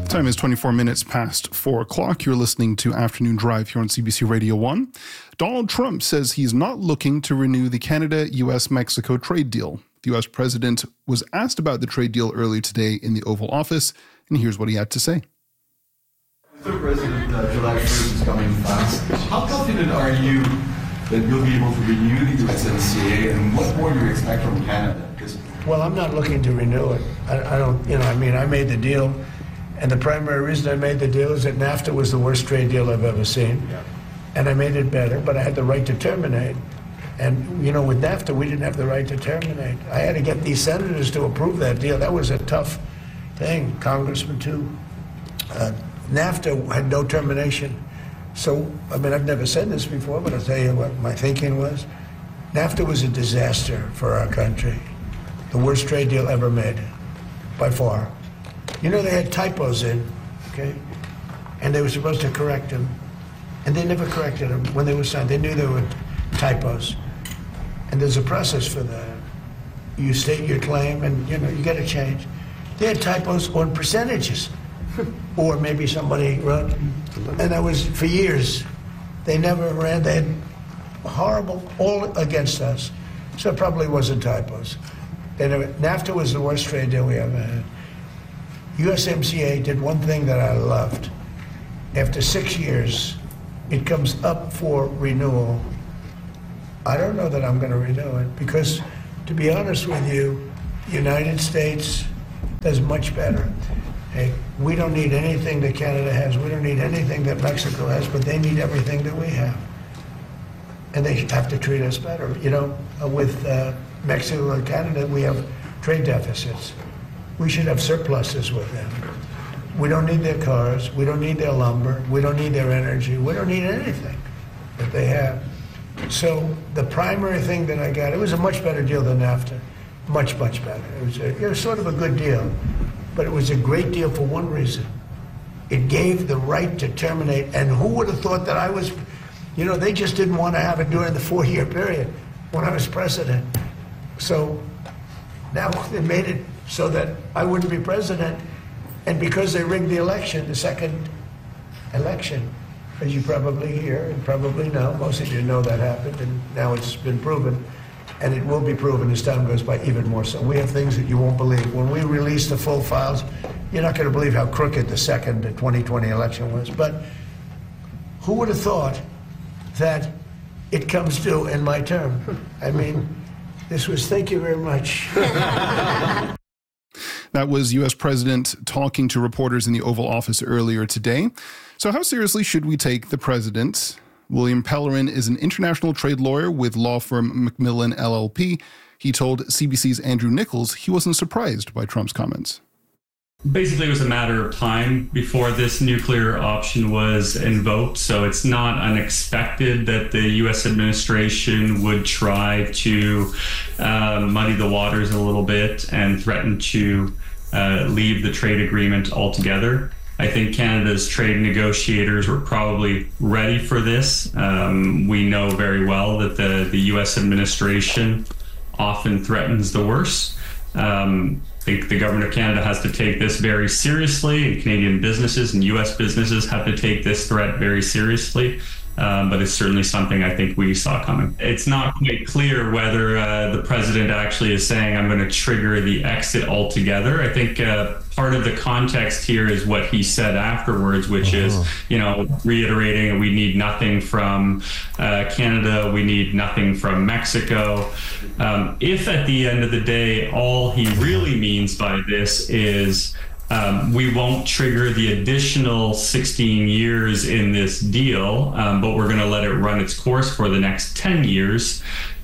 Time is 24 minutes past 4 o'clock. You're listening to Afternoon Drive here on CBC Radio 1. Donald Trump says he's not looking to renew the Canada-US-Mexico trade deal. The U.S. president was asked about the trade deal earlier today in the Oval Office, and here's what he had to say. Mr. President, July 1st is coming fast. How confident are you that you'll be able to renew the USMCA, and what more do you expect from Canada? Well, I'm not looking to renew it. I don't, I made the deal, and the primary reason I made the deal is that NAFTA was the worst trade deal I've ever seen. Yeah. And I made it better, but I had the right to terminate. And, with NAFTA, we didn't have the right to terminate. I had to get these senators to approve that deal. That was a tough thing, congressmen too. NAFTA had no termination. So, I've never said this before, but I'll tell you what my thinking was. NAFTA was a disaster for our country. The worst trade deal ever made, by far. They had typos in, okay? And they were supposed to correct them. And they never corrected them when they were signed. They knew there were typos. And there's a process for that. You state your claim and, you get a change. They had typos on percentages. Or maybe somebody wrote, and that was for years. They never ran, they had horrible, all against us. So it probably wasn't typos. NAFTA was the worst trade deal we ever had. USMCA did one thing that I loved. After 6 years, it comes up for renewal. I don't know that I'm going to renew it because, to be honest with you, the United States does much better. Hey, we don't need anything that Canada has. We don't need anything that Mexico has, but they need everything that we have. And they have to treat us better. With Mexico and Canada, we have trade deficits. We should have surpluses with them. We don't need their cars. We don't need their lumber. We don't need their energy. We don't need anything that they have. So the primary thing that I got, it was a much better deal than NAFTA. Much, much better. It was sort of a good deal. But it was a great deal for one reason. It gave the right to terminate. And who would have thought that I was, they just didn't want to have it during the 4-year period when I was president. So now they made it so that I wouldn't be president. And because they rigged the election, the second election, as you probably hear and probably know, most of you know that happened, and now it's been proven. And it will be proven as time goes by even more so. We have things that you won't believe. When we release the full files, you're not going to believe how crooked the second 2020 election was. But who would have thought that it comes due in my term? This was, thank you very much. That was U.S. President talking to reporters in the Oval Office earlier today. So how seriously should we take the president? William Pellerin is an international trade lawyer with law firm Macmillan LLP. He told CBC's Andrew Nichols he wasn't surprised by Trump's comments. Basically, it was a matter of time before this nuclear option was invoked, so it's not unexpected that the U.S. administration would try to muddy the waters a little bit and threaten to leave the trade agreement altogether. I think Canada's trade negotiators were probably ready for this. We know very well that the U.S. administration often threatens the worst. I think the government of Canada has to take this very seriously, and Canadian businesses and U.S. businesses have to take this threat very seriously. But it's certainly something I think we saw coming. It's not quite clear whether the president actually is saying, I'm going to trigger the exit altogether. I think part of the context here is what he said afterwards, which is, reiterating we need nothing from Canada, we need nothing from Mexico. If at the end of the day, all he really means by this is we won't trigger the additional 16 years in this deal, but we're going to let it run its course for the next 10 years,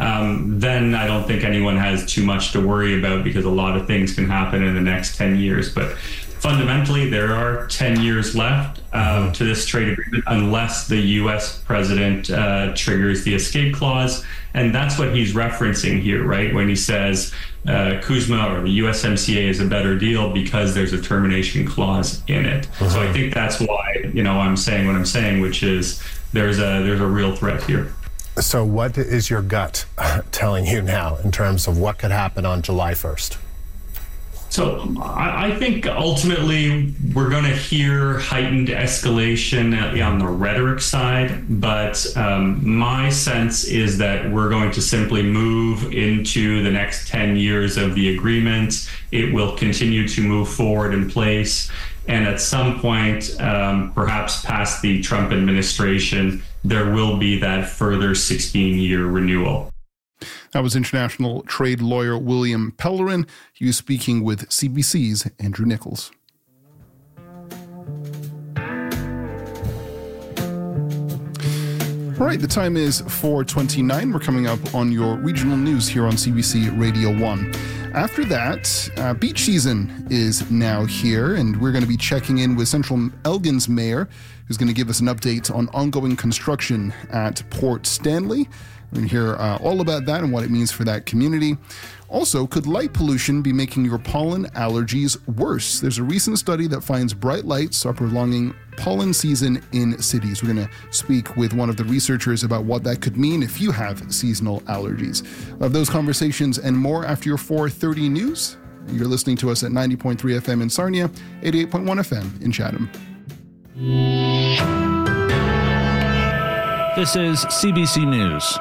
then I don't think anyone has too much to worry about because a lot of things can happen in the next 10 years. But fundamentally, there are 10 years left to this trade agreement unless the U.S. president triggers the escape clause. And that's what he's referencing here, right? When he says CUSMA or the USMCA is a better deal because there's a termination clause in it. So I think that's why, I'm saying what I'm saying, which is there's a real threat here. So what is your gut telling you now in terms of what could happen on July 1st? So I think ultimately we're going to hear heightened escalation on the rhetoric side, but my sense is that we're going to simply move into the next 10 years of the agreement. It will continue to move forward in place. And at some point, perhaps past the Trump administration, there will be that further 16-year renewal. That was international trade lawyer William Pellerin. He was speaking with CBC's Andrew Nichols. All right, the time is 4:29. We're coming up on your regional news here on CBC Radio 1. After that, beach season is now here, and we're going to be checking in with Central Elgin's mayor, who's going to give us an update on ongoing construction at Port Stanley. We're going to hear all about that and what it means for that community. Also, could light pollution be making your pollen allergies worse? There's a recent study that finds bright lights are prolonging pollen season in cities. We're going to speak with one of the researchers about what that could mean if you have seasonal allergies. We'll have those conversations and more after your 4:30 news. You're listening to us at 90.3 FM in Sarnia, 88.1 FM in Chatham. This is CBC News.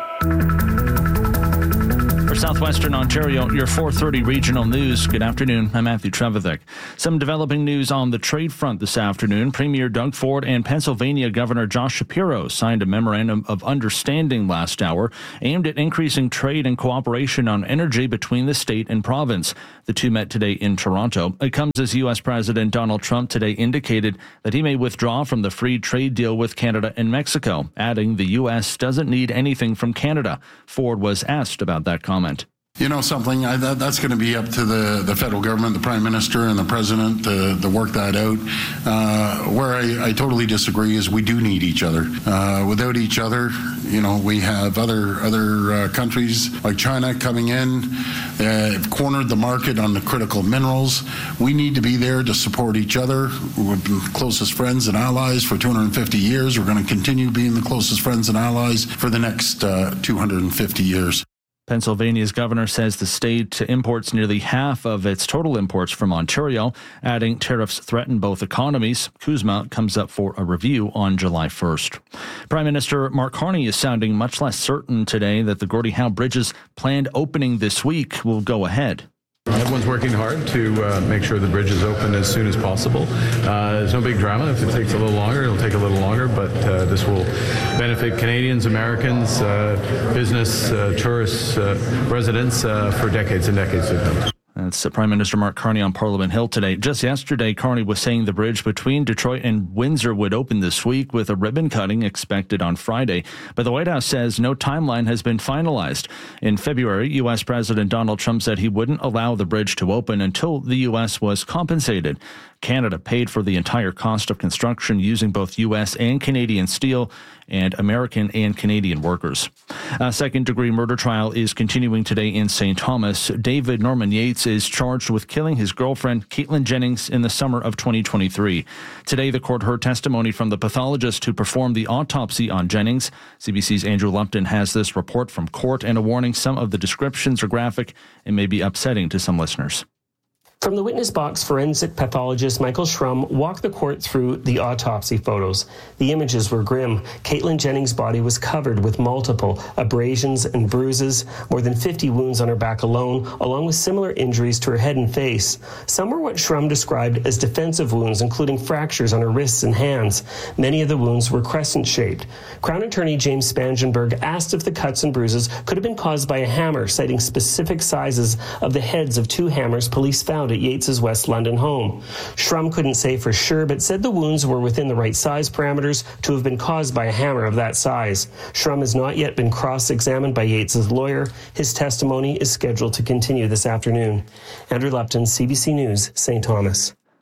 For Southwestern Ontario, your 4:30 regional news. Good afternoon. I'm Matthew Trevithick. Some developing news on the trade front this afternoon. Premier Doug Ford and Pennsylvania Governor Josh Shapiro signed a memorandum of understanding last hour aimed at increasing trade and cooperation on energy between the state and province. The two met today in Toronto. It comes as U.S. President Donald Trump today indicated that he may withdraw from the free trade deal with Canada and Mexico, adding the U.S. doesn't need anything from Canada. Ford was asked about that comment. You know something, that's going to be up to the federal government, the Prime Minister and the President to work that out. Where I totally disagree is we do need each other. Without each other, we have other countries like China coming in, have cornered the market on the critical minerals. We need to be there to support each other. We're the closest friends and allies for 250 years. We're going to continue being the closest friends and allies for the next 250 years. Pennsylvania's governor says the state imports nearly half of its total imports from Ontario, adding tariffs threaten both economies. CUSMA comes up for a review on July 1st. Prime Minister Mark Carney is sounding much less certain today that the Gordie Howe Bridge's planned opening this week will go ahead. Everyone's working hard to make sure the bridge is open as soon as possible. There's no big drama. If it takes a little longer, it'll take a little longer, but this will benefit Canadians, Americans, business, tourists, residents for decades and decades to come. That's Prime Minister Mark Carney on Parliament Hill today. Just yesterday, Carney was saying the bridge between Detroit and Windsor would open this week with a ribbon cutting expected on Friday. But the White House says no timeline has been finalized. In February, U.S. President Donald Trump said he wouldn't allow the bridge to open until the U.S. was compensated. Canada paid for the entire cost of construction using both U.S. and Canadian steel and American and Canadian workers. A second-degree murder trial is continuing today in St. Thomas. David Norman Yates is charged with killing his girlfriend, Caitlin Jennings, in the summer of 2023. Today, the court heard testimony from the pathologist who performed the autopsy on Jennings. CBC's Andrew Lupton has this report from court and a warning some of the descriptions are graphic and may be upsetting to some listeners. From the witness box, forensic pathologist Michael Schrum walked the court through the autopsy photos. The images were grim. Caitlin Jennings' body was covered with multiple abrasions and bruises, more than 50 wounds on her back alone, along with similar injuries to her head and face. Some were what Schrum described as defensive wounds, including fractures on her wrists and hands. Many of the wounds were crescent-shaped. Crown Attorney James Spangenberg asked if the cuts and bruises could have been caused by a hammer, citing specific sizes of the heads of two hammers police found at Yates's West London home. Schrum couldn't say for sure, but said the wounds were within the right size parameters to have been caused by a hammer of that size. Schrum has not yet been cross-examined by Yates's lawyer. His testimony is scheduled to continue this afternoon. Andrew Lupton, CBC News, St. Thomas.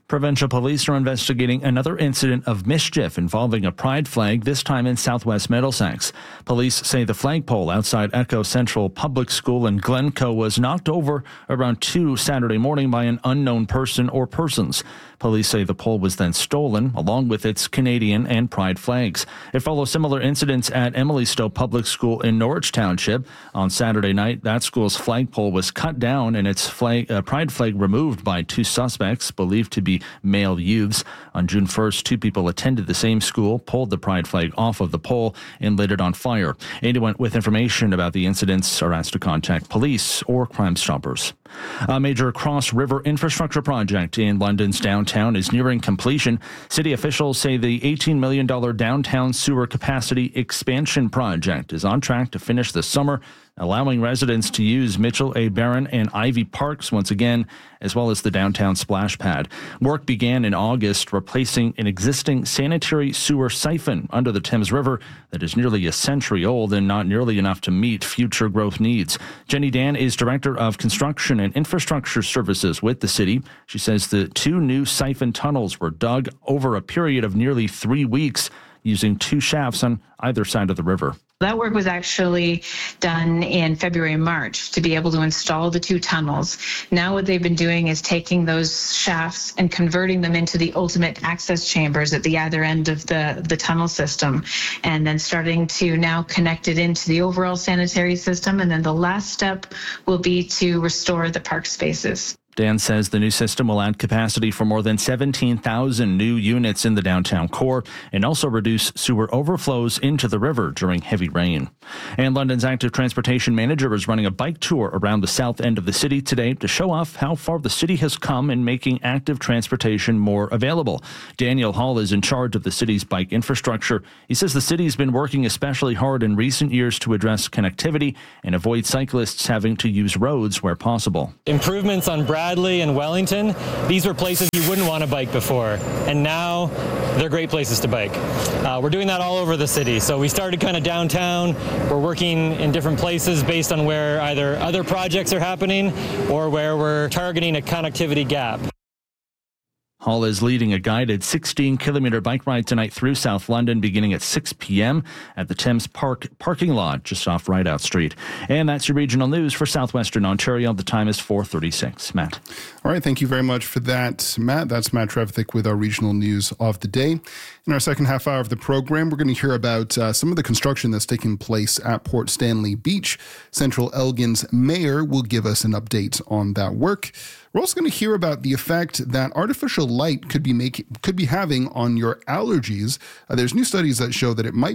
Provincial police are investigating another incident of mischief involving a pride flag, this time in southwest Middlesex. Police say the flagpole outside Echo Central Public School in Glencoe was knocked over around 2 Saturday morning by an unknown person or persons. Police say the pole was then stolen, along with its Canadian and pride flags. It follows similar incidents at Emily Stowe Public School in Norwich Township. On Saturday night, that school's flagpole was cut down and its pride flag removed by 2 suspects, believed to be male youths. On June 1st, 2 people attended the same school, pulled the pride flag off of the pole, and lit it on fire. Anyone with information about the incidents are asked to contact police or Crime Stoppers. A major cross-river infrastructure project in London's downtown is nearing completion. City officials say the $18 million downtown sewer capacity expansion project is on track to finish this summer, allowing residents to use Mitchell A. Barron and Ivy Parks once again, as well as the downtown splash pad. Work began in August, replacing an existing sanitary sewer siphon under the Thames River that is nearly a century old and not nearly enough to meet future growth needs. Jenny Dan is Director of Construction and Infrastructure Services with the city. She says the 2 new siphon tunnels were dug over a period of nearly 3 weeks using 2 shafts on either side of the river. That work was actually done in February and March to be able to install the 2 tunnels. Now what they've been doing is taking those shafts and converting them into the ultimate access chambers at the other end of the tunnel system, and then starting to now connect it into the overall sanitary system. And then the last step will be to restore the park spaces. Dan says the new system will add capacity for more than 17,000 new units in the downtown core and also reduce sewer overflows into the river during heavy rain. And London's active transportation manager is running a bike tour around the south end of the city today to show off how far the city has come in making active transportation more available. Daniel Hall is in charge of the city's bike infrastructure. He says the city's been working especially hard in recent years to address connectivity and avoid cyclists having to use roads where possible. Improvements on Bradley and Wellington, these were places you wouldn't want to bike before, and now they're great places to bike. We're doing that all over the city. So we started kind of downtown. We're working in different places based on where either other projects are happening or where we're targeting a connectivity gap. Hall is leading a guided 16-kilometer bike ride tonight through South London, beginning at 6 p.m. at the Thames Park parking lot just off Rideout Street. And that's your regional news for southwestern Ontario. The time is 4:36. Matt. All right, thank you very much for that, Matt. That's Matt Trevithick with our regional news of the day. In our second half hour of the program, we're going to hear about some of the construction that's taking place at Port Stanley Beach. Central Elgin's mayor will give us an update on that work. We're also going to hear about the effect that artificial light could be having on your allergies. There's new studies that show that it might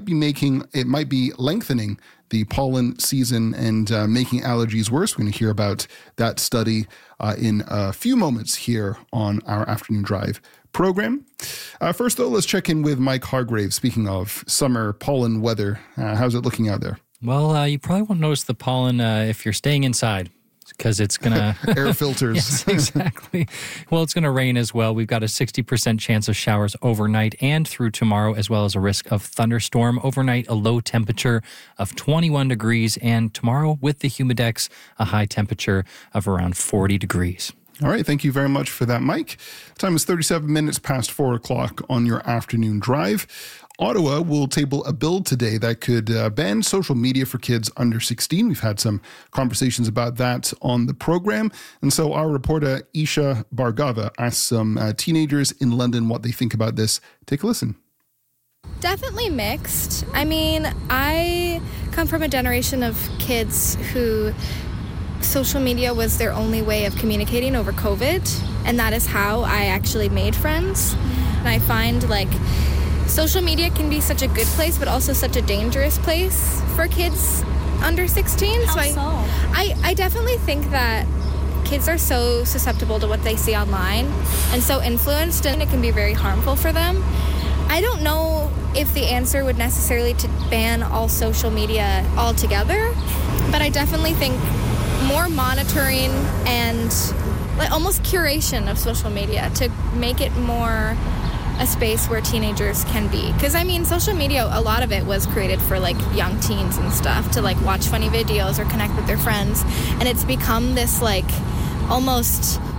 be lengthening the pollen season and making allergies worse. We're going to hear about that study in a few moments here on our Afternoon Drive program. First, though, let's check in with Mike Hargrave. Speaking of summer pollen weather, how's it looking out there? Well, you probably won't notice the pollen if you're staying inside, because it's going to... Air filters. Yes, exactly. Well, it's going to rain as well. We've got a 60% chance of showers overnight and through tomorrow, as well as a risk of thunderstorm. Overnight, a low temperature of 21 degrees, and tomorrow with the humidex, a high temperature of around 40 degrees. All right, thank you very much for that, Mike. Time is 37 minutes past 4 o'clock on your afternoon drive. Ottawa will table a bill today that could ban social media for kids under 16. We've had some conversations about that on the program. And so our reporter, Isha Bhargava, asked some teenagers in London what they think about this. Take a listen. Definitely mixed. I mean, I come from a generation of kids who social media was their only way of communicating over COVID, and that is how I actually made friends. And I find social media can be such a good place, but also such a dangerous place for kids under 16. How so? I definitely think that kids are so susceptible to what they see online and so influenced, and it can be very harmful for them. I don't know if the answer would necessarily to ban all social media altogether, but I definitely think more monitoring and almost curation of social media to make it more a space where teenagers can be. Because, I mean, social media, a lot of it was created for, young teens and stuff to, watch funny videos or connect with their friends. And it's become this, almost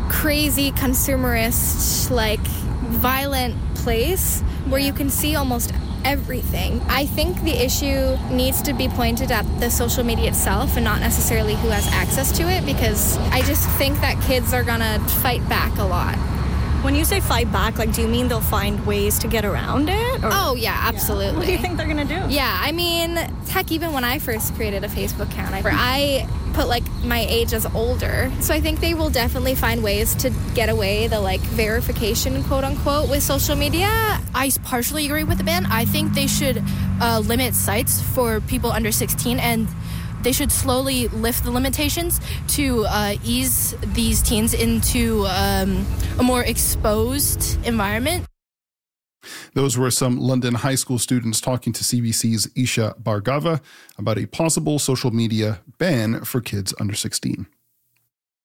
crazy consumerist, like violent place where you can see almost everything. I think the issue needs to be pointed at the social media itself and not necessarily who has access to it, because I just think that kids are gonna fight back a lot. When you say fight back, like, do you mean they'll find ways to get around it? Or? Oh, yeah, absolutely. Yeah. What do you think they're going to do? Yeah, I mean, heck, even when I first created a Facebook account, I put, like, my age as older. So I think they will definitely find ways to get away the, like, verification, quote-unquote, with social media. I partially agree with the ban. I think they should limit sites for people under 16, and they should slowly lift the limitations to ease these teens into a more exposed environment. Those were some London high school students talking to CBC's Isha Bhargava about a possible social media ban for kids under 16.